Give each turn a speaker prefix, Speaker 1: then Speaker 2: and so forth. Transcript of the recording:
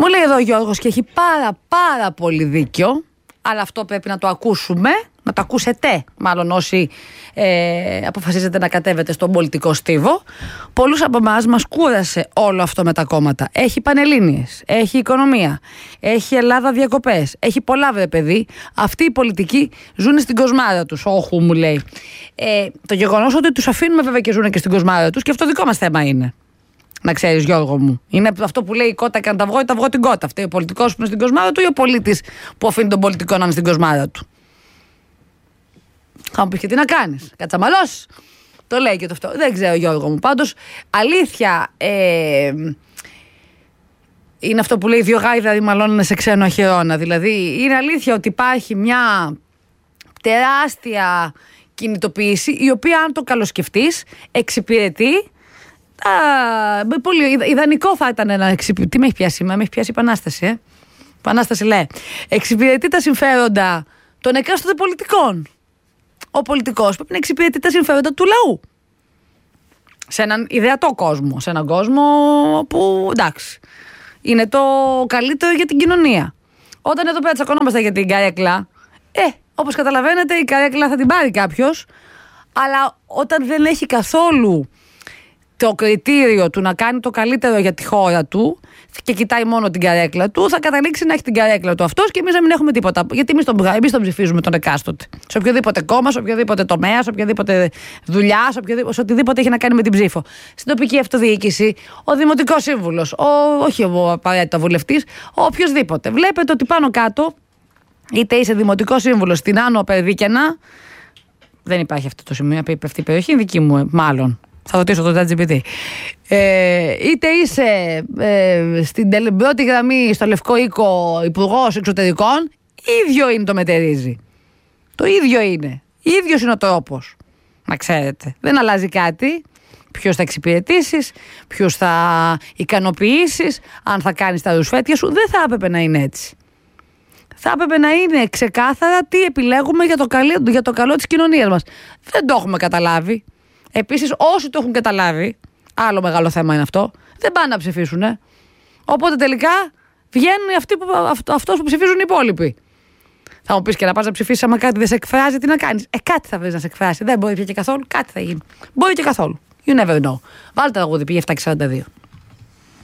Speaker 1: Μου λέει εδώ ο Γιώργος και έχει πάρα πολύ δίκιο, αλλά αυτό πρέπει να το ακούσουμε, να το ακούσετε μάλλον όσοι αποφασίζετε να κατέβετε στον πολιτικό στίβο. Πολλούς από εμάς μας κούρασε όλο αυτό με τα κόμματα. Έχει πανελλήνιες, έχει οικονομία, έχει Ελλάδα διακοπές, έχει πολλά βρε παιδί. Αυτοί οι πολιτικοί ζουν στην κοσμάρα τους. Όχου μου λέει. Το γεγονός ότι τους αφήνουμε βέβαια και ζουν και στην κοσμάρα τους, και αυτό δικό μας θέμα είναι. Να ξέρεις, Γιώργο μου. Είναι αυτό που λέει η κότα έκανε τα αυγό ή τα αυγό την κότα. Αυτή ο πολιτικός που είναι στην κοσμάρα του ή ο πολίτης που αφήνει τον πολιτικό να είναι στην κοσμάρα του. Θα μου πεις και τι να κάνεις. Κατσαμαλός. Το λέει και το αυτό. Δεν ξέρω, Γιώργο μου. Πάντως, αλήθεια είναι αυτό που λέει δύο γάιδαροι μαλώνουν σε ξένο αχυρώνα. Δηλαδή, είναι αλήθεια ότι υπάρχει μια τεράστια κινητοποίηση η οποία, αν το καλοσκεφτείς, εξυπηρετεί. Πολύ ιδανικό θα ήταν να εξυπηρετεί. Τι με έχει πιάσει σήμερα, με έχει πιάσει η Επανάσταση. Επανάσταση λέει. Εξυπηρετεί τα συμφέροντα των εκάστοτε πολιτικών. Ο πολιτικός πρέπει να εξυπηρετεί τα συμφέροντα του λαού. Σε έναν ιδεατό κόσμο. Σε έναν κόσμο που εντάξει, είναι το καλύτερο για την κοινωνία. Όταν εδώ πέρα τσακωνόμαστε για την καρέκλα, όπως καταλαβαίνετε, η καρέκλα θα την πάρει κάποιος, αλλά όταν δεν έχει καθόλου το κριτήριο του να κάνει το καλύτερο για τη χώρα του και κοιτάει μόνο την καρέκλα του, θα καταλήξει να έχει την καρέκλα του αυτός και εμείς να μην έχουμε τίποτα. Γιατί εμείς τον ψηφίζουμε τον εκάστοτε. Σε οποιοδήποτε κόμμα, σε οποιοδήποτε τομέα, σε οποιαδήποτε δουλειά, σε οτιδήποτε έχει να κάνει με την ψήφο. Στην τοπική αυτοδιοίκηση, ο δημοτικός σύμβουλος, όχι ο απαραίτητα βουλευτής, ο οποιοδήποτε. Βλέπετε ότι πάνω κάτω, είτε είσαι δημοτικός σύμβουλος στην Άνω Περβίκαινα, δεν υπάρχει αυτό το σημείο, αυτή η περιοχή είναι δική μου, μάλλον. Θα ρωτήσω τον ChatGPT. Είτε είσαι στην πρώτη γραμμή στο Λευκό Οίκο υπουργός εξωτερικών, ίδιο είναι το μετερίζει. Το ίδιο είναι. Ίδιος είναι ο τρόπος. Να ξέρετε. Δεν αλλάζει κάτι. Ποιος θα εξυπηρετήσεις, ποιους θα ικανοποιήσεις, αν θα κάνεις τα ρουσφέτια σου. Δεν θα έπρεπε να είναι έτσι. Θα έπρεπε να είναι ξεκάθαρα τι επιλέγουμε για το καλό της κοινωνίας μας. Δεν το έχουμε καταλάβει. Επίσης, όσοι το έχουν καταλάβει, άλλο μεγάλο θέμα είναι αυτό, δεν πάνε να ψηφίσουν. Οπότε τελικά βγαίνουν αυτός που ψηφίζουν οι υπόλοιποι. Θα μου πεις και να πας να ψηφίσεις, άμα κάτι δεν σε εκφράζει, τι να κάνεις. Κάτι θα βρεις να σε εκφράσει. Δεν μπορεί πια και καθόλου, κάτι θα γίνει. Μπορεί και καθόλου. You never know. Βάλτε τραγούδι, πήγε 7:42.